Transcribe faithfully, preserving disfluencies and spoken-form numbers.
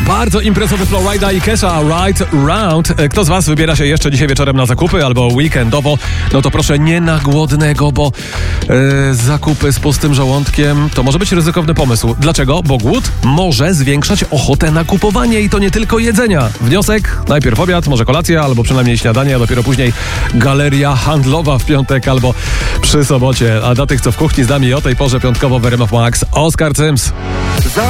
Bardzo imprezowy Flowrida i Kesha, Right Round. Kto z was wybiera się jeszcze dzisiaj wieczorem na zakupy albo weekendowo, no to proszę nie na głodnego, bo e, zakupy z pustym żołądkiem to może być ryzykowny pomysł. Dlaczego? Bo głód może zwiększać ochotę na kupowanie i to nie tylko jedzenia. Wniosek? Najpierw obiad, może kolacja, albo przynajmniej śniadanie, a dopiero później galeria handlowa w piątek albo przy sobocie. A dla tych, co w kuchni z nami o tej porze piątkowo w R M F Max, Oskar Cyms.